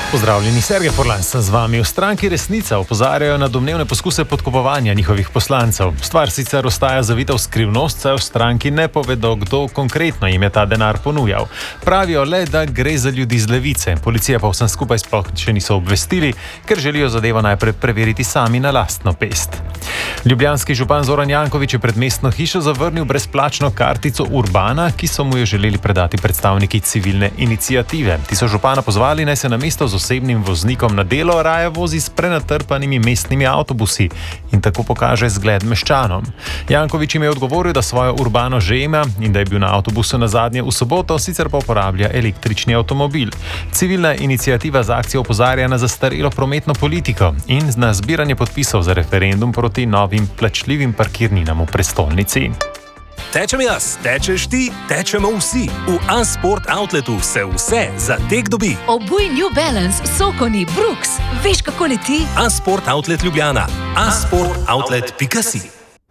Pozdravljeni, Sergej Forlan sem z vami. V stranki Resnica opozarjajo na domnevne poskuse podkupovanja njihovih poslancev. Stvar sicer ostaja zavita v skrivnost, saj v stranki ne povedo, kdo konkretno jim je ta denar ponujal. Pravijo le, da gre za ljudi z levice. Policija pa vsem skupaj sploh še niso obvestili, ker želijo zadevo najprej preveriti sami na lastno pest. Ljubljanski župan Zoran Janković je pred mestno hišo zavrnil brezplačno kartico Urbana, ki so mu jo želeli predati predstavniki civilne iniciative. Ti so župana pozvali, naj se na mesto z osebnim voznikom na delo raje vozi s prenatrpanimi mestnimi avtobusi in tako pokaže zgled meščanom. Janković jim je odgovoril, da svojo Urbano že ima in da je bil na avtobusu nazadnje v soboto, sicer pa uporablja električni avtomobil. Civilna iniciativa z akcijo opozarja na zastarelo prometno politiko in na zbiranje podpisov za referendum proti novim plačljivim parkirninam v prestolnici. Tečem jaz, tečeš ti, tečemo vsi. V Unsport Outletu se vse za tek dobi. Obuj New Balance, Sokoni, Brooks. Veš, kako leti? Unsport Outlet Ljubljana. unsportoutlet.si.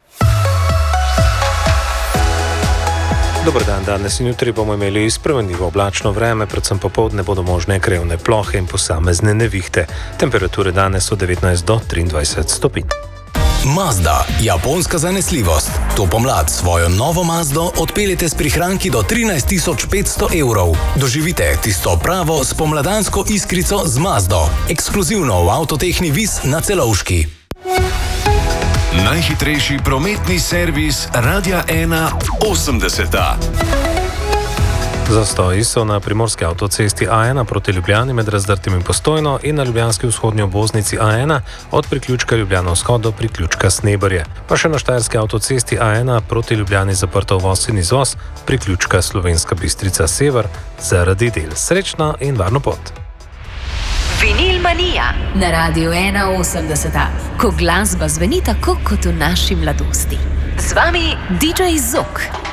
Dober dan, danes in jutri bomo imeli spremenljivo oblačno vreme, predvsem popoldne bodo možne krajevne plohe in posamezne nevihte. Temperature danes od 19 do 23 stopinj. Mazda, japonska zanesljivost. To pomlad svojo novo Mazdo odpeljete s prihranki do 13.500 evrov. Doživite tisto pravo spomladansko iskrico z Mazdo. Ekskluzivno v Avtotehni Vis na Celovški. Najhitrejši prometni servis Radia 1 80. Zastoji so na primorski avtocesti A1 proti Ljubljani med Razdrtim in Postojno in na ljubljanski vzhodnji obvoznici A1 od priključka Ljubljana vzhod do priključka Sneberje. Pa še na štajerski avtocesti A1 proti Ljubljani zaprto uvoz in izvoz priključka Slovenska Bistrica sever zaradi del. Srečno in varno pot. Vinil Manija na Radiu 180. Ko glasba zveni tako kot v naši mladosti. Z vami DJ Zok.